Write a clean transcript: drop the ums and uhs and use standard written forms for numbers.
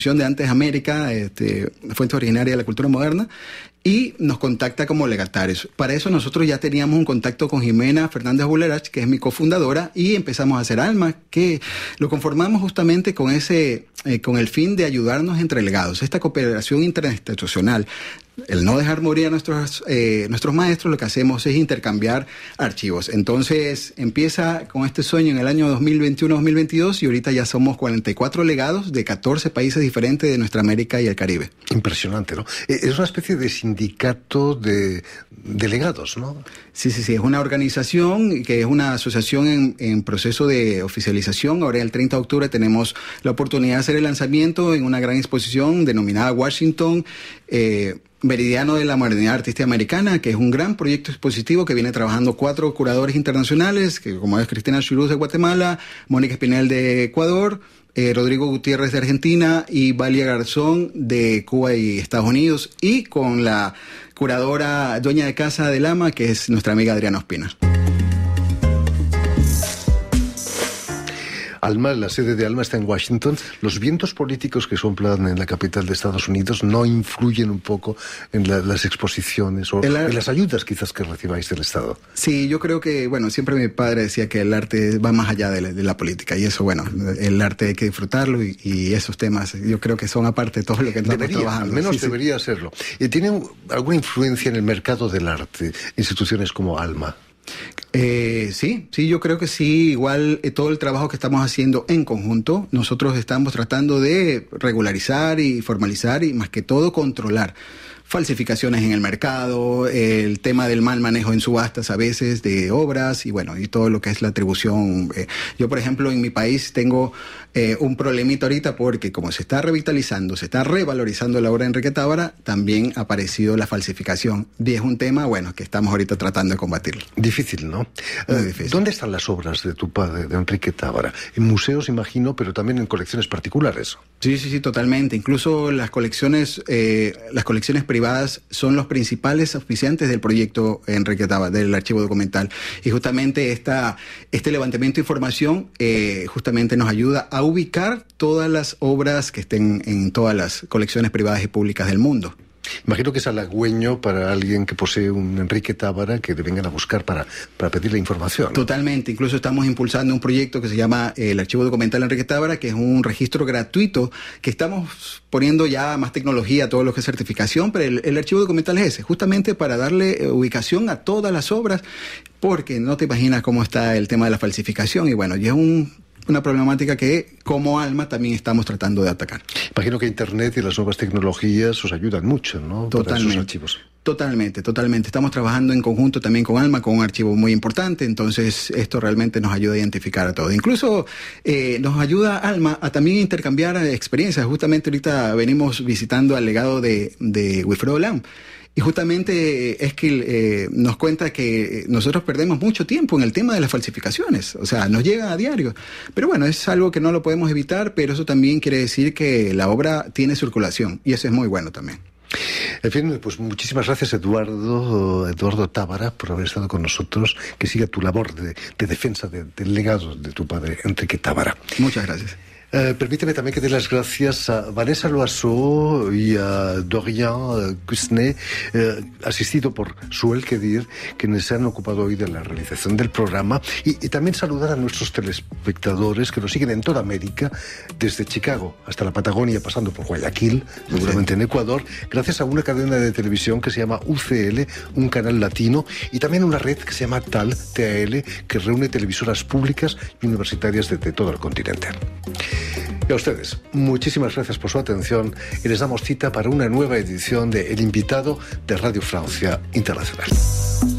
de Antes América, fuente originaria de la cultura moderna, y nos contacta como legatarios. Para eso nosotros ya teníamos un contacto con Jimena Fernández Bulerach, que es mi cofundadora, y empezamos a hacer Alma, que lo conformamos justamente con con el fin de ayudarnos entre legados. Esta cooperación interinstitucional, el no dejar morir a nuestros maestros, lo que hacemos es intercambiar archivos. Entonces empieza con este sueño en el año 2021-2022 y ahorita ya somos 44 legados de 14 países diferentes de nuestra América y el Caribe. Impresionante, ¿no? Es una especie de sindicato de legados, ¿no? Sí, es una organización que es una asociación en proceso de oficialización. Ahora el 30 de octubre tenemos la oportunidad de hacer el lanzamiento en una gran exposición denominada Washington, Meridiano de la Modernidad Artística Americana, que es un gran proyecto expositivo que viene trabajando 4 curadores internacionales, que como es Cristina Churuz de Guatemala, Mónica Espinel de Ecuador, Rodrigo Gutiérrez de Argentina y Valia Garzón de Cuba y Estados Unidos, y con la curadora dueña de casa del AMA, que es nuestra amiga Adriana Ospina. Alma, la sede de Alma está en Washington. ¿Los vientos políticos que soplan en la capital de Estados Unidos no influyen un poco en las exposiciones o en las ayudas quizás que recibáis del Estado? Sí, yo creo que, siempre mi padre decía que el arte va más allá de la política, y eso, el arte hay que disfrutarlo, y esos temas yo creo que son aparte de todo lo que estamos trabajando. Al menos debería serlo. ¿Tiene alguna influencia en el mercado del arte instituciones como Alma? Sí, yo creo que sí. Igual todo el trabajo que estamos haciendo en conjunto, nosotros estamos tratando de regularizar y formalizar y más que todo controlar falsificaciones en el mercado, el tema del mal manejo en subastas a veces de obras y todo lo que es la atribución. Yo, por ejemplo, en mi país tengo un problemita ahorita porque como se está revitalizando, se está revalorizando la obra de Enrique Tábara, también ha aparecido la falsificación. Y es un tema, que estamos ahorita tratando de combatirlo. Difícil, ¿no? Muy difícil. ¿Dónde están las obras de tu padre, de Enrique Tábara? En museos, imagino, pero también en colecciones particulares. Sí, totalmente. Incluso las colecciones privadas son los principales auspiciantes del proyecto Enrique Tábara, del archivo documental. Y justamente este levantamiento de información justamente nos ayuda a ubicar todas las obras que estén en todas las colecciones privadas y públicas del mundo. Imagino que es halagüeño para alguien que posee un Enrique Tábara que le vengan a buscar para pedirle información. Totalmente. Incluso estamos impulsando un proyecto que se llama el Archivo Documental Enrique Tábara, que es un registro gratuito que estamos poniendo ya más tecnología a todo lo que es certificación, pero el Archivo Documental es ese, justamente para darle ubicación a todas las obras, porque no te imaginas cómo está el tema de la falsificación y y es una problemática que como Alma también estamos tratando de atacar. Imagino que Internet y las nuevas tecnologías os ayudan mucho, ¿no? Totalmente. Para esos archivos. Totalmente. Estamos trabajando en conjunto también con Alma, con un archivo muy importante, entonces esto realmente nos ayuda a identificar a todo. Incluso nos ayuda Alma a también intercambiar experiencias. Justamente ahorita venimos visitando al legado de Wilfredo Lam. Y justamente es que nos cuenta que nosotros perdemos mucho tiempo en el tema de las falsificaciones, o sea, nos llegan a diario. Pero es algo que no lo podemos evitar, pero eso también quiere decir que la obra tiene circulación, y eso es muy bueno también. En fin, pues muchísimas gracias Eduardo Tábara por haber estado con nosotros, que siga tu labor de defensa del legado de tu padre, Enrique Tábara. Muchas gracias. Permíteme también que dé las gracias a Vanessa Loiseau y a Dorian Cusnet, asistido por Suel Kedir, quienes se han ocupado hoy de la realización del programa, y también saludar a nuestros telespectadores que nos siguen en toda América, desde Chicago hasta la Patagonia, pasando por Guayaquil, seguramente en Ecuador, gracias a una cadena de televisión que se llama UCL, un canal latino, y también una red que se llama TAL, que reúne televisoras públicas y universitarias de todo el continente. Y a ustedes, muchísimas gracias por su atención y les damos cita para una nueva edición de El Invitado de Radio Francia Internacional.